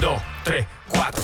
dos, tres, cuatro.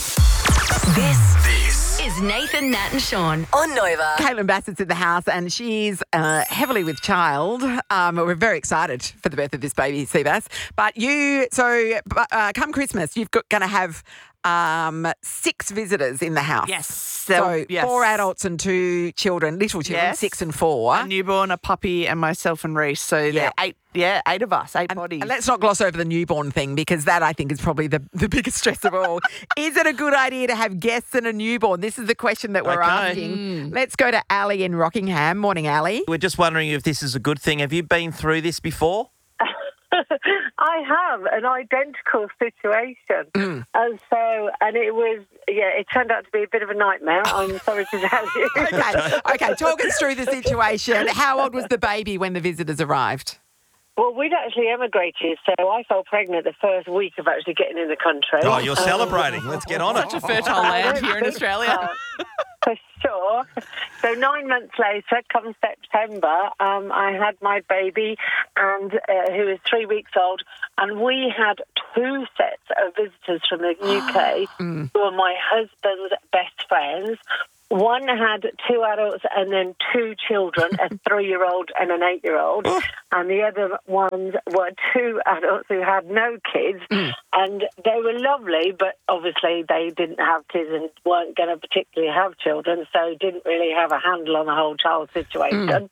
This is Nathan, Nat and Sean on Nova. Caitlin Bassett's in the house and she's heavily with child. We're very excited for the birth of this baby, Seabass. But come Christmas, you're going to have 6 visitors in the house. Yes. So Yes. 4 adults and 2 children, little children, Yes. 6 and 4. A newborn, a puppy, and myself and Reese. So there are 8 of us, 8 bodies. And let's not gloss over the newborn thing because that, I think, is probably the biggest stress of all. Is it a good idea to have guests and a newborn? This is the question that we're asking. Let's go to Ali in Rockingham. Morning, Ali. We're just wondering if this is a good thing. Have you been through this before? I have an identical situation. And it turned out to be a bit of a nightmare. I'm sorry to tell you. Okay, talk us through the situation. How old was the baby when the visitors arrived? Well, we'd actually emigrated, so I fell pregnant the first week of actually getting in the country. Oh, you're celebrating. Let's get on it. Such a fertile land here in Australia. For sure. So 9 months later, come September, I had my baby, and who was 3 weeks old, and we had 2 sets of visitors from the UK who are my husband's best friends. One had 2 adults and then 2 children, a 3-year-old and an 8-year-old. And the other ones were 2 adults who had no kids. And they were lovely, but obviously they didn't have kids and weren't going to particularly have children, so didn't really have a handle on the whole child situation.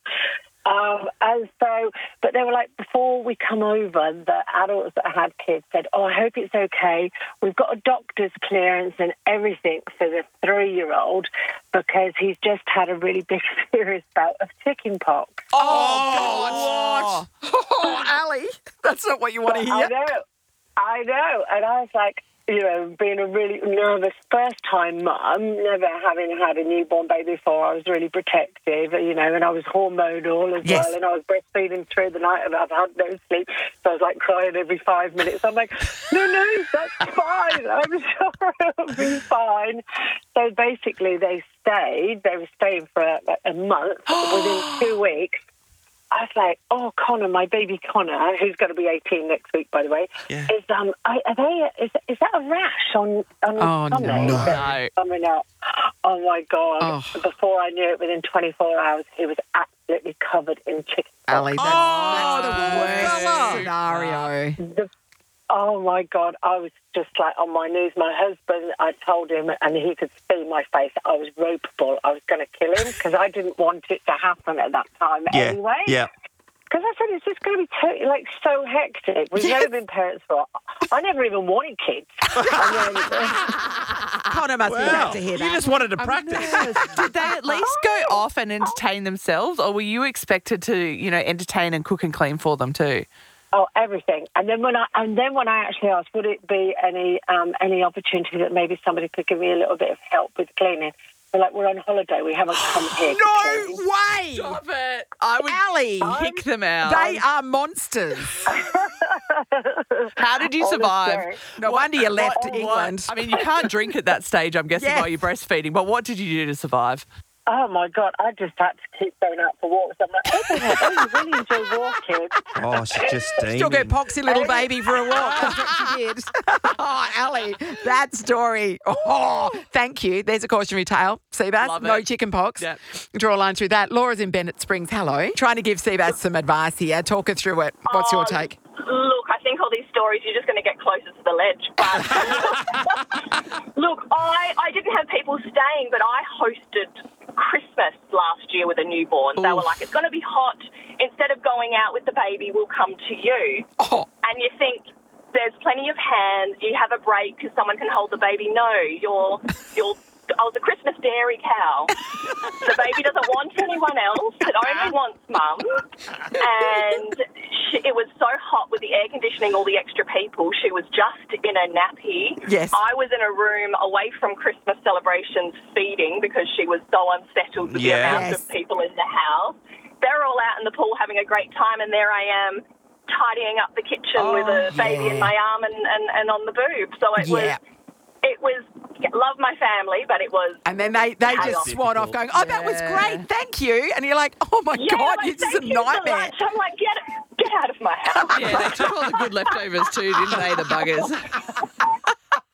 But they were like, before we come over, the adults that had kids said, I hope it's okay. We've got a doctor's clearance and everything for the 3-year-old because he's just had a really big serious bout of chicken pox. Oh, God. Oh, Ali, that's not what you want to hear. I know. And I was like, being a really nervous first-time mum, never having had a newborn baby before, I was really protective, and I was hormonal as well, and I was breastfeeding through the night, and I've had no sleep, so I was, crying every 5 minutes. I'm like, no, that's fine. I'm sure it'll be fine. So basically, they were staying for a month. Within 2 weeks, I was like, Connor, my baby Connor, who's going to be 18 next week, by the way, is is that a rash on Sunday? No. Coming up. Oh, my God. Before I knew it, within 24 hours, he was absolutely covered in chicken pox. Ali, that's the worst scenario. Oh, my God. I was just on my knees. My husband, I told him, and he could see my face, I was ropeable. I was going to kill him because I didn't want it to happen at that time anyway. Yeah. Because I said, it's just going to be totally, so hectic. We've never been parents for... I never even wanted kids. Connor must be glad to hear that. You just wanted to practice. Did they at least go off and entertain themselves, or were you expected to, entertain and cook and clean for them too? Oh, everything. And then when I actually asked, would it be any opportunity that maybe somebody could give me a little bit of help with cleaning? They're like, we're on holiday. We haven't come here to clean. No way! Stop it. I would Ali, kick them out. they are monsters. How did you survive? No wonder you left England. I mean, you can't drink at that stage, I'm guessing, while you're breastfeeding. But what did you do to survive? Oh, my God. I just had to keep going out for walks. I'm like, you really enjoy walking. Oh, she's just steaming. Still go poxy little baby for a walk. That's what she did. Oh, Ali, that story. Oh, thank you. There's a cautionary tale. Seabass, Love it. no chicken pox. Yep. Draw a line through that. Laura's in Bennett Springs. Hello. Trying to give Seabass some advice here. Talk her through it. What's your take? Look, I think all these stories, you're just going to get closer to the ledge. But look, I didn't have people staying, but I hosted Christmas last year with a newborn. They were like, it's going to be hot. Instead of going out with the baby, we'll come to you. And you think, there's plenty of hands. You have a break because someone can hold the baby. No, I was a Christmas dairy cow. The baby doesn't want anyone else. It only wants mum. And it was so hot with the air conditioning, all the extra people. She was just in a nappy. Yes. I was in a room away from Christmas celebrations feeding because she was so unsettled with the amount of people in the house. They're all out in the pool having a great time, and there I am tidying up the kitchen with a baby in my arm and on the boob. So it was love my family, but it was... And then they just swan off going, that was great, thank you. And you're like, oh, my God, like, this is a nightmare. So I'm like, get out of my house. Yeah, they took all the good leftovers too, didn't they, the buggers?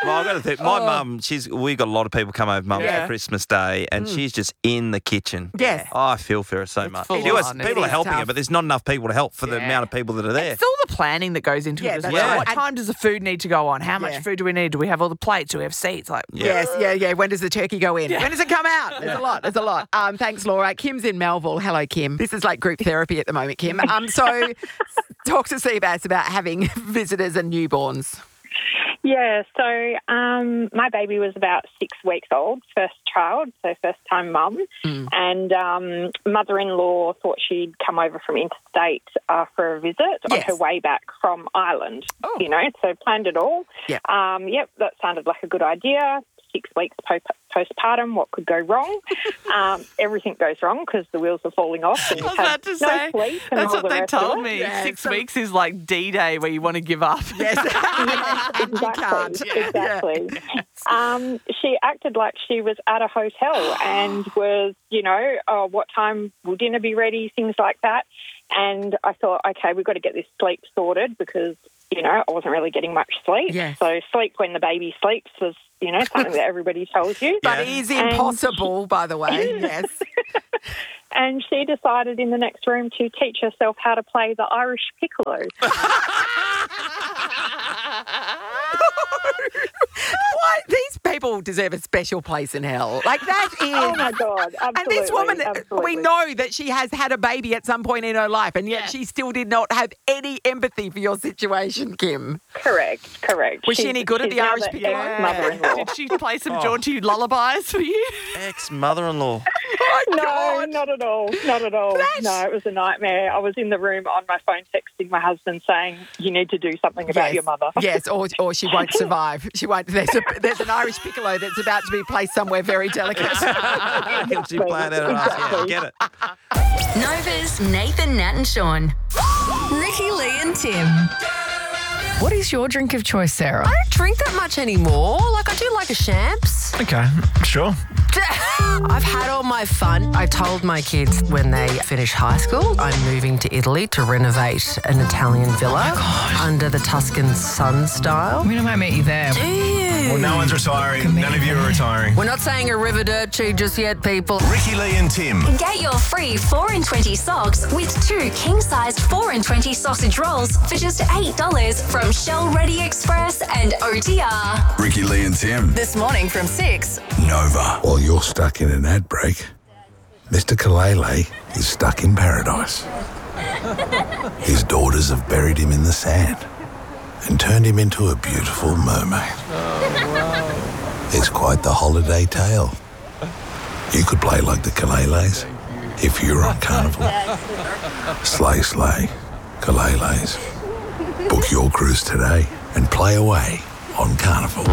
Well, I've got to think. My mum, we got a lot of people come over, Mum, Yeah. for Christmas Day, and she's just in the kitchen. Yes. Oh, I feel for her so much. full People on. It are is helping her, tough. but there's not enough people to help for the Yeah. amount of people that are there. It's all the planning that goes into Yeah, it as that's well. right. What And- time does the food need to go on? How much Yeah. food do we need? Do we have all the plates? Do we have seats? Like, Yes, yeah. When does the turkey go in? When does it come out? There's a lot. Thanks, Laura. Kim's in Melville. Hello, Kim. This is like group therapy at the moment, Kim. So talk to Seabass about having visitors and newborns. Yeah, so my baby was about 6 weeks old, first child, so first-time mum, and mother-in-law thought she'd come over from interstate for a visit on Yes. her way back from Ireland, Oh. so planned it all. Yep. That sounded like a good idea. 6 weeks postpartum, what could go wrong? Everything goes wrong because the wheels are falling off. And I was you've had about to no say, sleep and that's all what the they rest of told it. me. Yeah, 6 so- weeks is like D-Day where you want to give up. Yes. You can't. Exactly. She acted like she was at a hotel and was, what time will dinner be ready, things like that. And I thought, okay, we've got to get this sleep sorted because, I wasn't really getting much sleep. Yes. So sleep when the baby sleeps was, something that everybody tells you. But it is impossible, by the way. Yes. And she decided in the next room to teach herself how to play the Irish piccolo. Why? These people deserve a special place in hell. Like that is. Oh, my God. Absolutely. And this woman, absolutely. we know that she has had a baby at some point in her life, and yet she still did not have any empathy for your situation, Kim. Correct. Was she any good at she's the now Irish the piccolo? ex-mother-in-law. Did she play some jaunty lullabies for you? Ex-mother-in-law. No, not at all. Not at all. No, it was a nightmare. I was in the room on my phone texting my husband saying, you need to do something about your mother. Yes, or she won't survive. She won't. There's an Irish piccolo that's about to be placed somewhere very delicate. Can she play it out of us? Yeah, get it. Nova's Nathan, Nat and Sean. Ricky, Lee and Tim. What is your drink of choice, Sarah? I don't drink that much anymore. Like, I do like a champs. Okay, sure. I've had all my fun. I told my kids when they finish high school, I'm moving to Italy to renovate an Italian villa under the Tuscan sun style. I mean, I might meet you there. Do you? Well, no one's retiring. None of you are retiring. We're not saying Arrivederci just yet, people. Ricky, Lee and Tim. Get your free 4 in 20 socks with 2 king-sized 4 in 20 sausage rolls for just $8 from Shell Ready Express and OTR. Ricky, Lee and Tim. This morning from 6. Nova. While you're stuck in an ad break, Mr. Kalele is stuck in paradise. His daughters have buried him in the sand and turned him into a beautiful mermaid. It's quite the holiday tale. You could play like the Kaleles if you were on Carnival. Slay, slay, Kaleles. Book your cruise today and play away on Carnival.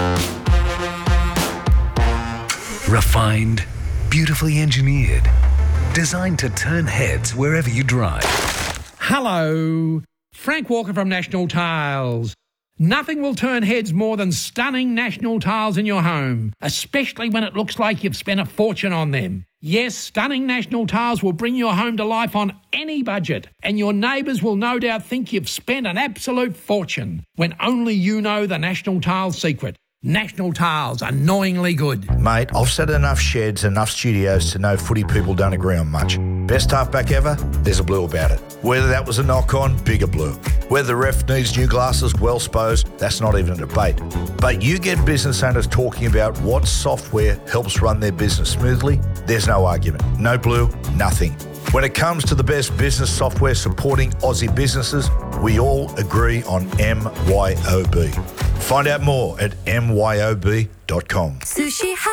Refined, beautifully engineered, designed to turn heads wherever you drive. Hello, Frank Walker from National Tiles. Nothing will turn heads more than stunning National Tiles in your home, especially when it looks like you've spent a fortune on them. Yes, stunning National Tiles will bring your home to life on any budget, and your neighbours will no doubt think you've spent an absolute fortune when only you know the National Tiles secret. National Tiles, annoyingly good. Mate, I've set enough sheds, enough studios to know footy people don't agree on much. Best halfback ever? There's a blue about it. Whether that was a knock-on, bigger blue. Whether the ref needs new glasses, well supposed, that's not even a debate. But you get business owners talking about what software helps run their business smoothly, there's no argument. No blue, nothing. When it comes to the best business software supporting Aussie businesses, we all agree on MYOB. Find out more at myob.com. Sushi